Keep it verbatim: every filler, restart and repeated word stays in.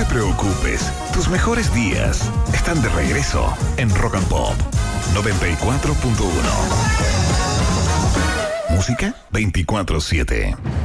preocupes, tus mejores días están de regreso en Rock and Pop noventa y cuatro punto uno. Música veinticuatro siete.